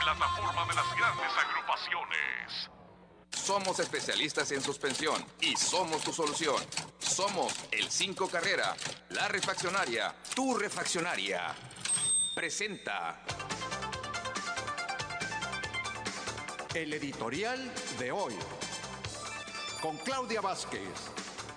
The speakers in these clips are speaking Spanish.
plataforma de las grandes agrupaciones. Somos especialistas en suspensión y somos tu solución. Somos el 5 Carrera, la refaccionaria, tu refaccionaria. Presenta el editorial de hoy, con Claudia Vázquez.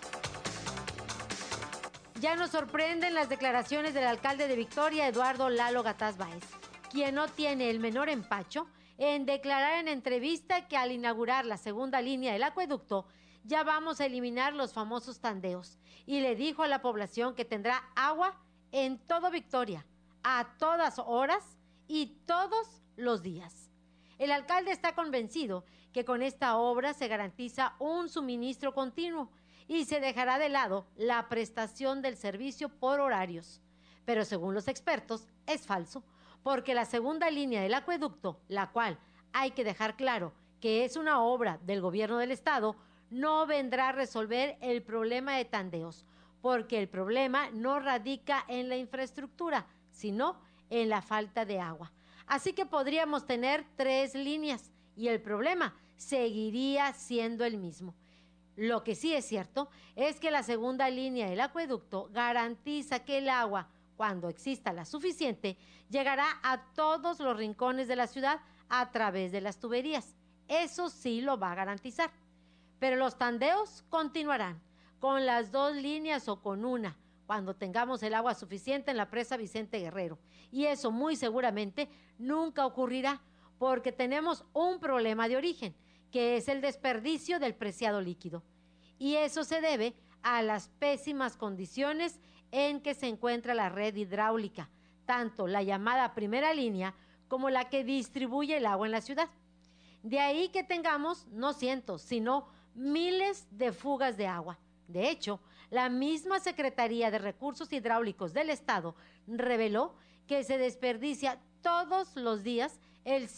Ya nos sorprenden las declaraciones del alcalde de Victoria, Eduardo Lalo Gataz Báez, quien no tiene el menor empacho en declarar en entrevista que al inaugurar la segunda línea del acueducto ya vamos a eliminar los famosos tandeos, y le dijo a la población que tendrá agua en todo Victoria, a todas horas y todos los días. El alcalde está convencido que con esta obra se garantiza un suministro continuo y se dejará de lado la prestación del servicio por horarios. Pero según los expertos, es falso, porque la segunda línea del acueducto, la cual hay que dejar claro que es una obra del gobierno del estado, no vendrá a resolver el problema de tandeos, porque el problema no radica en la infraestructura, sino en la falta de agua. Así que podríamos tener 3 líneas y el problema seguiría siendo el mismo. Lo que sí es cierto es que la segunda línea del acueducto garantiza que el agua, cuando exista la suficiente, llegará a todos los rincones de la ciudad a través de las tuberías. Eso sí lo va a garantizar. Pero los tandeos continuarán, con las 2 líneas o con una, cuando tengamos el agua suficiente en la presa Vicente Guerrero. Y eso muy seguramente nunca ocurrirá, porque tenemos un problema de origen, que es el desperdicio del preciado líquido. Y eso se debe a las pésimas condiciones en que se encuentra la red hidráulica, tanto la llamada primera línea como la que distribuye el agua en la ciudad. De ahí que tengamos no cientos, sino miles de fugas de agua. De hecho, la misma Secretaría de Recursos Hidráulicos del Estado reveló que se desperdicia todos los días el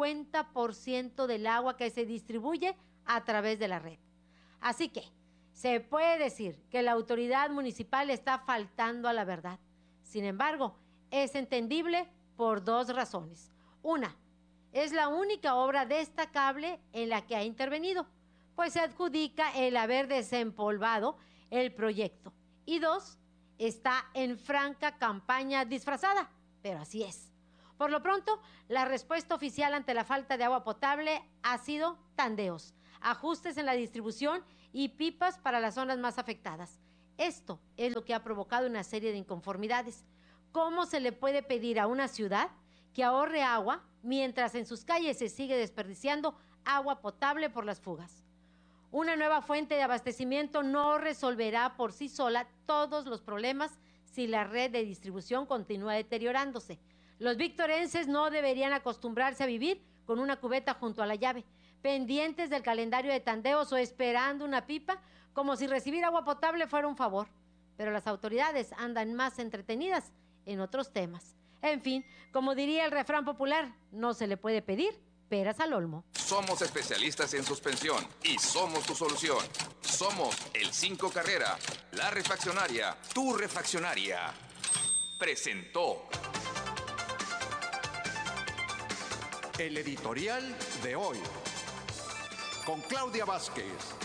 50% del agua que se distribuye a través de la red. Así que se puede decir que la autoridad municipal está faltando a la verdad. Sin embargo, es entendible por 2 razones. Una, es la única obra destacable en la que ha intervenido, pues se adjudica el haber desempolvado el proyecto. Y 2, está en franca campaña disfrazada, pero así es. Por lo pronto, la respuesta oficial ante la falta de agua potable ha sido tandeos, ajustes en la distribución y pipas para las zonas más afectadas. Esto es lo que ha provocado una serie de inconformidades. ¿Cómo se le puede pedir a una ciudad que ahorre agua mientras en sus calles se sigue desperdiciando agua potable por las fugas? Una nueva fuente de abastecimiento no resolverá por sí sola todos los problemas si la red de distribución continúa deteriorándose. Los victorenses no deberían acostumbrarse a vivir con una cubeta junto a la llave, pendientes del calendario de tandeos o esperando una pipa, como si recibir agua potable fuera un favor. Pero las autoridades andan más entretenidas en otros temas. En fin, como diría el refrán popular, no se le puede pedir peras al olmo. Somos especialistas en suspensión y somos tu solución. Somos el 5 Carrera, la refaccionaria, tu refaccionaria. Presentó el editorial de hoy, con Claudia Vázquez.